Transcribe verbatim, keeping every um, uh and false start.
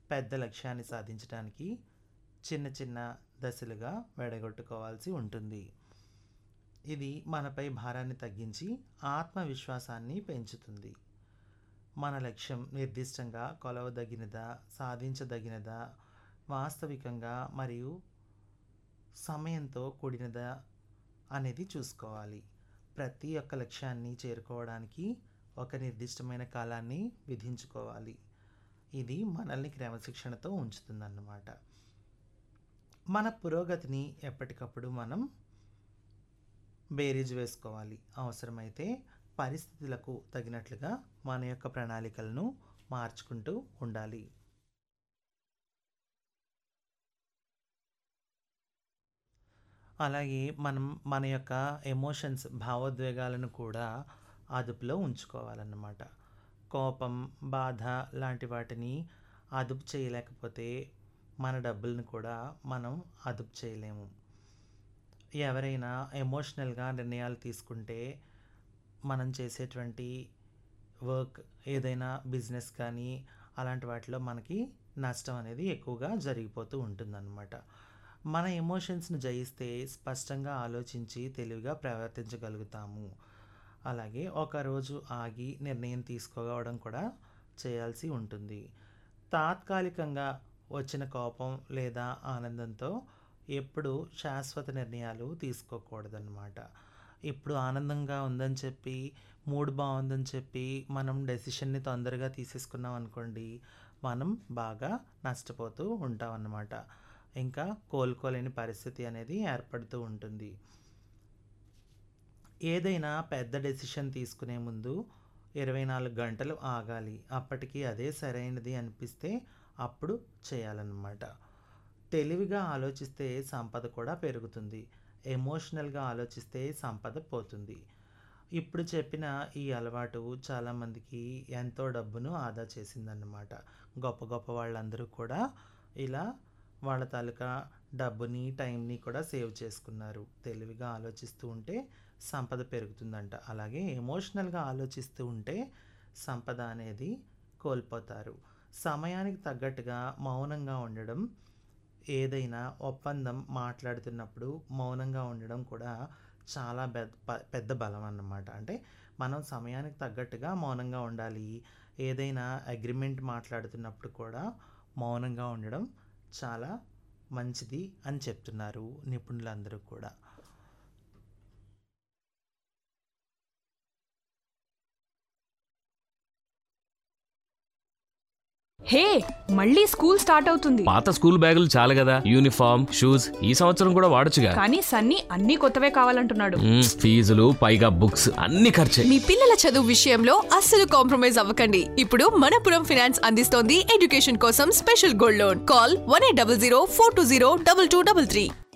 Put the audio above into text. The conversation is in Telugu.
పెద్ద లక్ష్యాన్ని సాధించడానికి చిన్న చిన్న దశలుగా విడగొట్టుకోవాల్సి ఉంటుంది. ఇది మనపై భారాన్ని తగ్గించి ఆత్మవిశ్వాసాన్ని పెంచుతుంది. మన లక్ష్యం నిర్దిష్టంగా కొలవదగినదా, సాధించదగినదా, వాస్తవికంగా మరియు సమయంతో కూడినదా అనేది చూసుకోవాలి. ప్రతి ఒక్క లక్ష్యాన్ని చేరుకోవడానికి ఒక నిర్దిష్టమైన కాలాన్ని విధించుకోవాలి. ఇది మనల్ని క్రమశిక్షణతో ఉంచుతుందన్నమాట. మన పురోగతిని ఎప్పటికప్పుడు మనం బేరీజు వేసుకోవాలి. అవసరమైతే పరిస్థితులకు తగినట్లుగా మన యొక్క ప్రణాళికలను మార్చుకుంటూ ఉండాలి. అలాగే మనం మన యొక్క ఎమోషన్స్, భావోద్వేగాలను కూడా అదుపులో ఉంచుకోవాలన్నమాట. కోపం, బాధ లాంటి వాటిని అదుపు చేయలేకపోతే మన డబ్బులను కూడా మనం అదుపు చేయలేము. ఎవరైనా ఎమోషనల్గా నిర్ణయాలు తీసుకుంటే మనం చేసేటువంటి వర్క్, ఏదైనా బిజినెస్ కానీ అలాంటి వాటిలో మనకి నష్టం అనేది ఎక్కువగా జరిగిపోతూ ఉంటుందన్నమాట. మన ఎమోషన్స్ను జయిస్తే స్పష్టంగా ఆలోచించి తెలివిగా ప్రవర్తించగలుగుతాము. అలాగే ఒకరోజు ఆగి నిర్ణయం తీసుకోవడం కూడా చేయాల్సి ఉంటుంది. తాత్కాలికంగా వచ్చిన కోపం లేదా ఆనందంతో ఎప్పుడు శాశ్వత నిర్ణయాలు తీసుకోకూడదన్నమాట. ఇప్పుడు ఆనందంగా ఉందని చెప్పి, మూడ్ బాగుందని చెప్పి మనం డెసిషన్ని తొందరగా తీసేసుకున్నాం అనుకోండి, మనం బాగా నష్టపోతూ ఉంటాం అన్నమాట. ఇంకా కోలుకోలేని పరిస్థితి అనేది ఏర్పడుతూ ఉంటుంది. ఏదైనా పెద్ద డెసిషన్ తీసుకునే ముందు ఇరవై నాలుగు గంటలు ఆగాలి. అప్పటికి అదే సరైనది అనిపిస్తే అప్పుడు చేయాలన్నమాట. తెలివిగా ఆలోచిస్తే సంపద కూడా పెరుగుతుంది. ఎమోషనల్గా ఆలోచిస్తే సంపద పోతుంది. ఇప్పుడు చెప్పిన ఈ అలవాటు చాలామందికి ఎంతో డబ్బును ఆదా చేసిందన్నమాట. గొప్ప గొప్ప వాళ్ళందరూ కూడా ఇలా వాళ్ళ తాలూకా డబ్బుని, టైంని కూడా సేవ్ చేసుకున్నారు. తెలివిగా ఆలోచిస్తూ ఉంటే సంపద పెరుగుతుందంట. అలాగే ఎమోషనల్గా ఆలోచిస్తూ ఉంటే సంపద అనేది కోల్పోతారు. సమయానికి తగ్గట్టుగా మౌనంగా ఉండడం, ఏదైనా ఒప్పందం మాట్లాడుతున్నప్పుడు మౌనంగా ఉండడం కూడా చాలా పెద్ద పెద్ద బలం అన్నమాట. అంటే మనం సమయానికి తగ్గట్టుగా మౌనంగా ఉండాలి. ఏదైనా అగ్రిమెంట్ మాట్లాడుతున్నప్పుడు కూడా మౌనంగా ఉండడం చాలా మంచిది అని చెప్తున్నారు నిపుణులందరూ కూడా. హే, మళ్ళీ స్కూల్ స్టార్ట్ అవుతుంది. పాత స్కూల్ బ్యాగులు చాలు కదా, యూనిఫామ్, షూస్ ఈ సంవత్సరం కూడా వాడొచ్చుగా. కానీ సన్నీ అన్ని కొత్తవే కావాలంటున్నాడు. మ్మ్, ఫీజులు పైగా బుక్స్ అన్ని ఖర్చే. మీ పిల్లల చదువు విషయంలో అస్సలు కాంప్రమైజ్ అవ్వకండి. ఇప్పుడు మనపురం ఫైనాన్స్ అందిస్తోంది ఎడ్యుకేషన్ కోసం special gold loan. Call one eight double zero four two zero double two double three.